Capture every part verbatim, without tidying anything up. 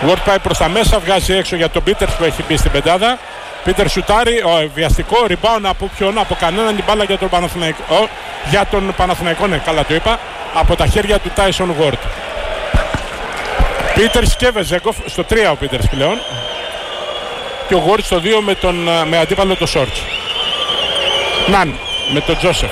Ward πάει προς τα μέσα, βγάζει έξω για τον Peters που έχει μπει στην πεντάδα. Peters σουτάρει, ο, βιαστικό, rebound από ποιον, από κανέναν, την μπάλα για τον Παναθηναϊκό. Ο, για τον Παναθηναϊκό, ναι, καλά το είπα. Από τα χέρια του Tyson Ward. Peters και Βεζέγκοφ, στο τρία ο Peters πλέον. Και ο Ward στο δύο με, τον, με αντίπαλο το Shorts. Ναν με τον Τζόσεφ.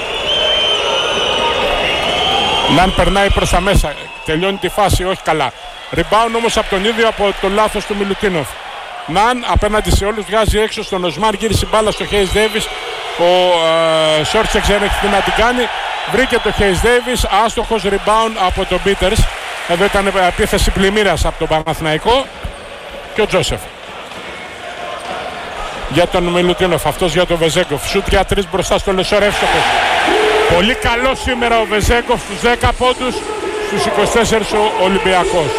Ναν περνάει προς τα μέσα, τελειώνει τη φάση, όχι καλά. Rebound όμως από τον ίδιο, από το λάθος του Μιλουτίνοφ. Ναν απέναντι σε όλους, βγάζει έξω στον Οσμάν, γύρισε μπάλα στο Hayes Davis. Ο Shorts δεν ξέρει τι να την κάνει. Βρήκε το Hayes Davis, άστοχος, rebound από τον Peters. Εδώ ήταν επίθεση πλημμύρας από τον Παναθηναϊκό. Και ο Τζόσεφ για τον Μιλουτίνοφ, αυτός για τον Βεζέγκοφ. Σουτ για τρεις μπροστά στο Λεσόρ, εύστοχος. Πολύ καλό σήμερα ο Βεζέγκοφ, στους δέκα πόντους, στους είκοσι τέσσερα ο Ολυμπιακός.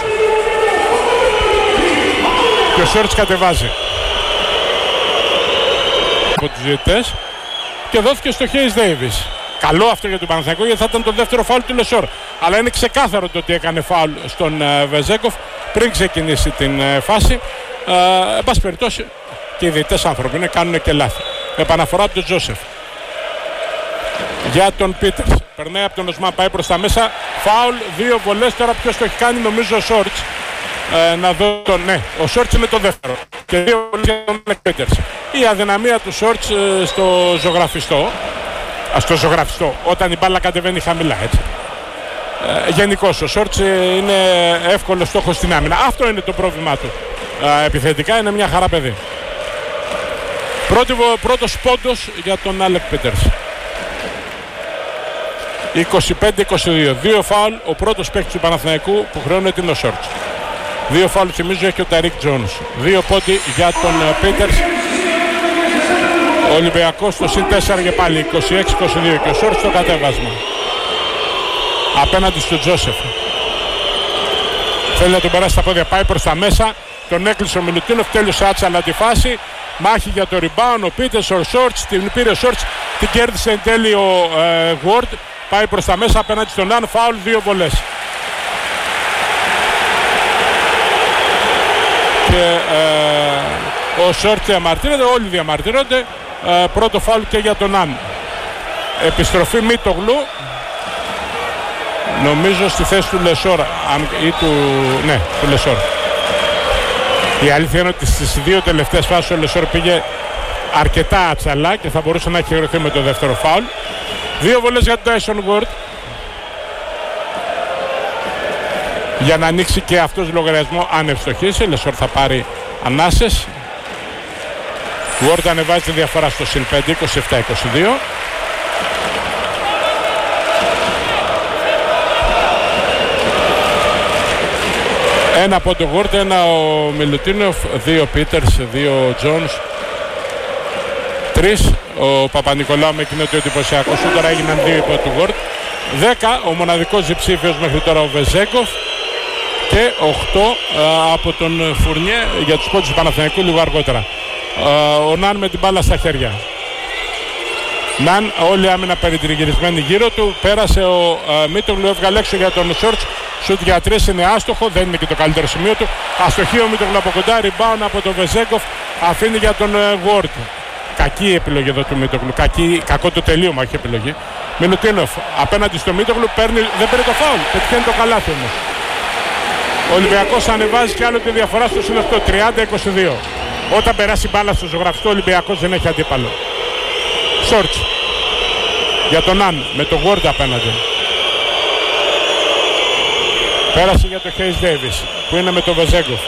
Και ο Shorts κατεβάζει από τους διαιτητές και δόθηκε στο Hayes Davis. Καλό αυτό για τον Παναθηναϊκό, γιατί θα ήταν το δεύτερο φάουλ του Λεσόρ. Αλλά είναι ξεκάθαρο το ότι έκανε φάουλ στον uh, Βεζέγκοφ πριν ξεκινήσει την uh, φάση. Uh, εν πάση περιπτώσει, και οι διαιτητές άνθρωποι είναι, κάνουν και λάθη. Επαναφορά από τον Τζόσεφ για τον Peters. Περνάει από τον Οσμάν, πάει προς τα μέσα. Φάουλ, δύο βολές. Τώρα ποιος το έχει κάνει, νομίζω ο Shorts. Ε, να δω τον, ναι, ο Shorts είναι το δεύτερο. Και δύο βολές για τον Peters. Η αδυναμία του Shorts ε, στο ζωγραφιστό. Α, στο ζωγραφιστό, όταν η μπάλα κατεβαίνει χαμηλά, έτσι. Ε, γενικώς ο Shorts ε, είναι εύκολο στόχο στην άμυνα. Αυτό είναι το πρόβλημά του. Ε, επιθετικά είναι μια χαρά παιδί. Πρώτο, πρώτος πόντος για τον Άλεκ Πίτερς. είκοσι πέντε είκοσι δύο. Δύο φάουλ, ο πρώτος παίκτης του Παναθηναϊκού που χρεώνεται είναι ο Shorts. Δύο φάουλ θυμίζω έχει ο Ταρίκ Τζόνς. Δύο πόντι για τον Πίτερς. Ο Ολυμπιακός στο συν τέσσερα και πάλι είκοσι έξι είκοσι δύο και ο Shorts στο κατέβασμα. Απέναντι στον Τζόσεφ. Θέλει να τον περάσει στα πόδια, πάει προς τα μέσα. Τον έκλεισε ο Μιλουτίνοφ, τέλειωσε άτσαλα τη φάση. Μάχη για το rebound, ο Πίτερς, ο Shorts, την πήρε ο Shorts, την κέρδισε εν τέλει ο ε, Ward. Πάει προς τα μέσα απέναντι στον Ναν, φάουλ, δύο βολές. Και ε, ο Shorts διαμαρτύρεται, όλοι διαμαρτύρονται. Ε, πρώτο φάουλ και για τον Ναν. Επιστροφή Μίτογλου. Νομίζω στη θέση του Λεσόρ ή του... ναι, του Λεσόρ. Η αλήθεια είναι ότι στις δύο τελευταίες φάσεις ο Λεσόρ πήγε αρκετά ατσαλά και θα μπορούσε να έχει ερωθεί με το δεύτερο φάουλ. Δύο βολές για τον Tyson Ward. Για να ανοίξει και αυτός λογαριασμό αν ευστοχίσει. Λεσόρ θα πάρει ανάσες. Ward ανεβάζει τη διαφορά στο συν πέντε, είκοσι επτά είκοσι δύο. Ένα από τον Ward, ένα ο Μιλουτίνοφ, δύο Πίτερς, δύο Τζόνς, τρεις ο Παπα-Νικολάου με εκείνο το εντυπωσιακό σου, τώρα έγιναν δύο υπό του Ward. Δέκα ο μοναδικός διψήφιος μέχρι τώρα ο Βεζέγκοφ και οκτώ α, από τον Φουρνιέ για τους πόντους του Παναθηναϊκού λίγο αργότερα. Α, ο Ναν με την μπάλα στα χέρια. Ναν, όλη η άμυνα περιτριγυρισμένη γύρω του. Πέρασε ο Μίτογλου, έβγαλε έξω για τον Shorts. Σουτ για τρεις είναι άστοχο, δεν είναι και το καλύτερο σημείο του. Αστοχή ο Μίτογλου από κοντά, rebound από τον Βεζέγκοφ. Αφήνει για τον Ward. Κακή επιλογή εδώ του Μίτογλου. Κακή, κακό το τελείωμα, όχι επιλογή. Μιλουτίνοφ απέναντι στο Μίτογλου, παίρνει, δεν παίρνει το φάουλ. Πετυχαίνει το καλάθι όμως. Ο Ολυμπιακός ανεβάζει και άλλο τη διαφορά στο συν οκτώ, τριάντα είκοσι δύο. Όταν περάσει μπάλα στο ζωγραφιστό, ο Ολυμπιακός δεν έχει αντίπαλο. Shorts για τον Ναν με τον Ward απέναντι. Πέρασε για τον Hayes Davis που είναι με τον Βεζέγκοφ.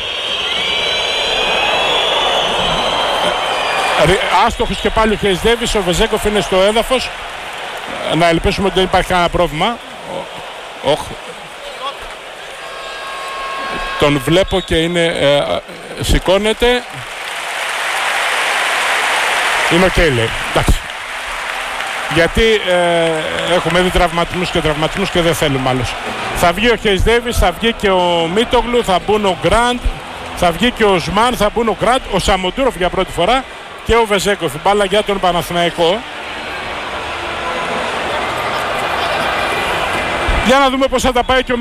Άστοχος και πάλι ο Hayes Davis, ο Βεζέγκοφ είναι στο έδαφος. Να ελπίσουμε ότι δεν υπάρχει κανένα πρόβλημα. Οχ. Τον βλέπω και είναι, ε, σηκώνεται. Είναι οκ, okay, λέει. Εντάξει. Γιατί ε, έχουμε δει τραυματισμούς και τραυματισμούς και δεν θέλουμε άλλος. Θα βγει ο Hayes Davis, θα βγει και ο Μίτογλου, θα μπουν ο Γκραντ, θα βγει και ο Σμάν, θα μπουν ο Γκραντ, ο Σαμοντούροφ για πρώτη φορά και ο Βεζέγκοφ. Μπάλα για τον Παναθηναϊκό. Για να δούμε πώς θα τα πάει και ο